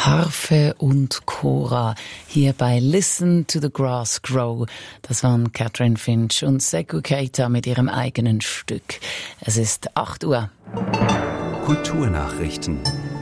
Harfe und Chora hier bei Listen to the Grass Grow. Das waren Catherine Finch und Sekou Keita mit ihrem eigenen Stück. Es ist 8 Uhr. Kulturnachrichten.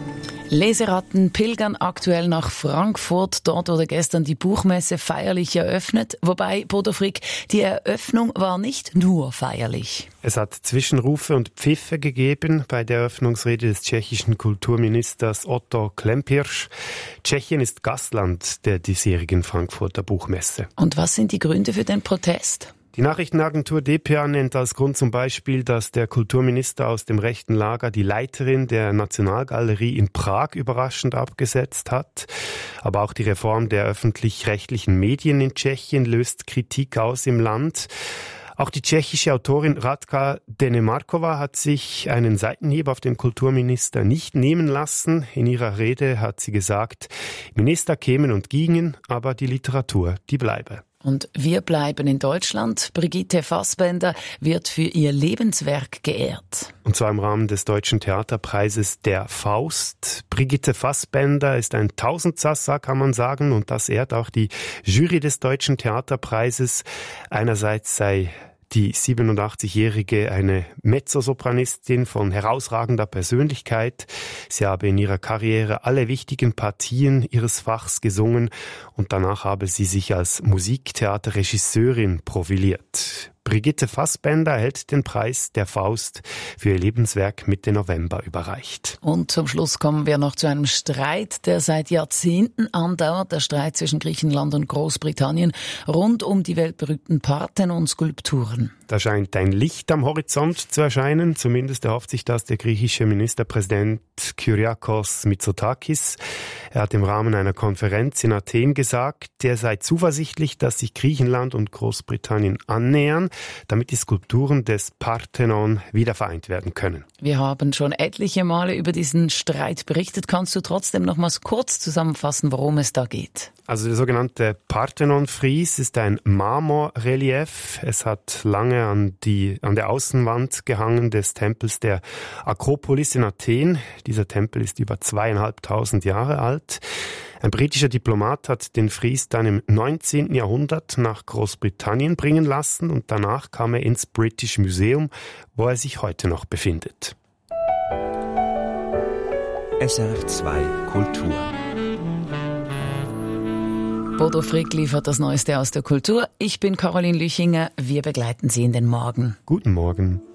Leseratten pilgern aktuell nach Frankfurt. Dort wurde gestern die Buchmesse feierlich eröffnet. Wobei, Bodo Frick, die Eröffnung war nicht nur feierlich. Es hat Zwischenrufe und Pfiffe gegeben bei der Eröffnungsrede des tschechischen Kulturministers Otto Klempirsch. Tschechien ist Gastland der diesjährigen Frankfurter Buchmesse. Und was sind die Gründe für den Protest? Die Nachrichtenagentur dpa nennt als Grund zum Beispiel, dass der Kulturminister aus dem rechten Lager die Leiterin der Nationalgalerie in Prag überraschend abgesetzt hat. Aber auch die Reform der öffentlich-rechtlichen Medien in Tschechien löst Kritik aus im Land. Auch die tschechische Autorin Radka Denemarkova hat sich einen Seitenhieb auf den Kulturminister nicht nehmen lassen. In ihrer Rede hat sie gesagt, Minister kämen und gingen, aber die Literatur, die bleibe. Und wir bleiben in Deutschland. Brigitte Fassbaender wird für ihr Lebenswerk geehrt. Und zwar im Rahmen des Deutschen Theaterpreises Der Faust. Brigitte Fassbaender ist ein Tausendsassa, kann man sagen. Und das ehrt auch die Jury des Deutschen Theaterpreises. Einerseits sei die 87-Jährige eine Mezzosopranistin von herausragender Persönlichkeit. Sie habe in ihrer Karriere alle wichtigen Partien ihres Fachs gesungen und danach habe sie sich als Musiktheaterregisseurin profiliert. Brigitte Fassbaender erhält den Preis Der Faust für ihr Lebenswerk Mitte November überreicht. Und zum Schluss kommen wir noch zu einem Streit, der seit Jahrzehnten andauert. Der Streit zwischen Griechenland und Großbritannien rund um die weltberühmten Parthenon-Skulpturen. Da scheint ein Licht am Horizont zu erscheinen. Zumindest erhofft sich das der griechische Ministerpräsident Kyriakos Mitsotakis. Er hat im Rahmen einer Konferenz in Athen gesagt, er sei zuversichtlich, dass sich Griechenland und Großbritannien annähern, damit die Skulpturen des Parthenon wieder vereint werden können. Wir haben schon etliche Male über diesen Streit berichtet. Kannst du trotzdem noch mal kurz zusammenfassen, worum es da geht? Also der sogenannte Parthenon-Fries ist ein Marmorrelief. Es hat lange an der Außenwand gehangen des Tempels der Akropolis in Athen. Dieser Tempel ist über 2500 Jahre alt. Ein britischer Diplomat hat den Fries dann im 19. Jahrhundert nach Großbritannien bringen lassen und danach kam er ins British Museum, wo er sich heute noch befindet. SRF 2 Kultur. Bodo Frick liefert das Neueste aus der Kultur. Ich bin Caroline Lüchinger. Wir begleiten Sie in den Morgen. Guten Morgen.